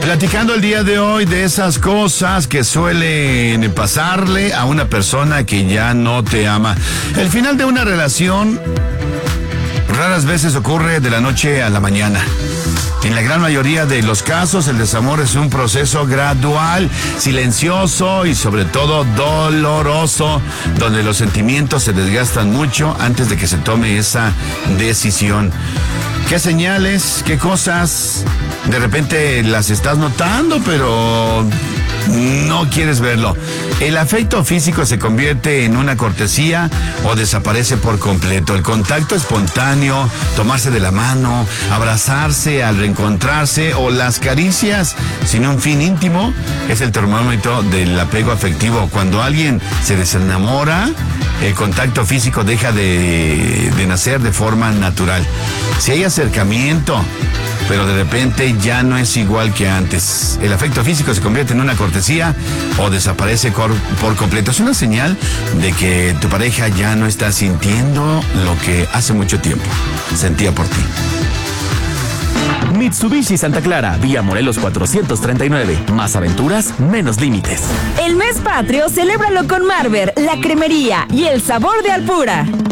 Platicando el día de hoy de esas cosas que suelen pasarle a una persona que ya no te ama. El final de una relación raras veces ocurre de la noche a la mañana. En la gran mayoría de los casos, el desamor es un proceso gradual, silencioso y sobre todo doloroso, donde los sentimientos se desgastan mucho antes de que se tome esa decisión. ¿Qué señales, qué cosas de repente las estás notando, pero no quieres verlo? El afecto físico se convierte en una cortesía o desaparece por completo. El contacto espontáneo, tomarse de la mano, abrazarse al reencontrarse o las caricias sin un fin íntimo es el termómetro del apego afectivo. Cuando alguien se desenamora, el contacto físico deja de nacer de forma natural. Si hay acercamiento, pero de repente ya no es igual que antes, el afecto físico se convierte en una cortesía o desaparece por completo. Es una señal de que tu pareja ya no está sintiendo lo que hace mucho tiempo sentía por ti. Mitsubishi Santa Clara, vía Morelos 439. Más aventuras, menos límites. El mes patrio, celébralo con Marber, la cremería y el sabor de Alpura.